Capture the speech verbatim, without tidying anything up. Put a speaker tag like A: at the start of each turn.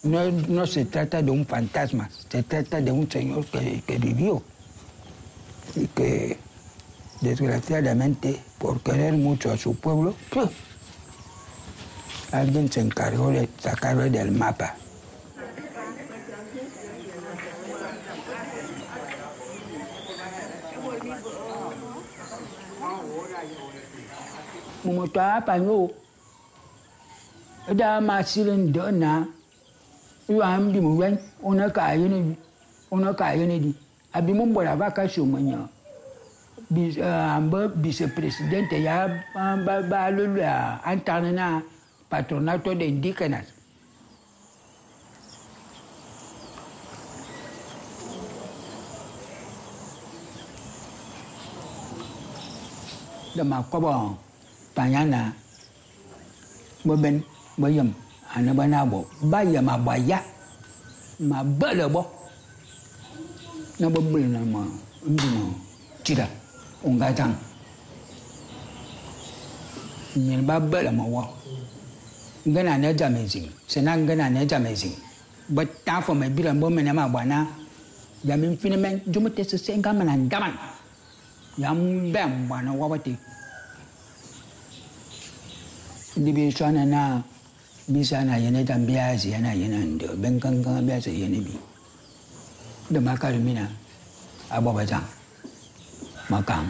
A: No, no se trata de un fantasma, se trata de un señor que, que vivió y que desgraciadamente por querer mucho a su pueblo, ¡pum!, alguien se encargó de sacarlo del mapa. Como estaba paño, era más de na, iba a mi mujer, una calle, una calle, había un buen vacación mañana. Vicepresidente ya va a entrar en el patronato de indígenas. De Macobo, Pañana, Boben, Boyam, Anabanabo, Baya Mabaya, Mabalabo, Nabobulama, Chira. Un gatang, ni babel mawa. Gana ne jamezing, senang gana ne jamezing. But ta for my bilang bo menama wana. Yamin finamen jumute se sengaman and daman. Yam bam wana wawati. Division na bisa na yene tambiasi yana yenando. Bengkang kang biasa yene bi. The makarmina ababajang. Makam.